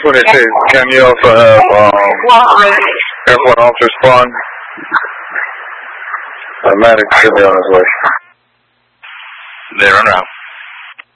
26, can you also have airport officer spawn? Medic should be on his way. They're en route.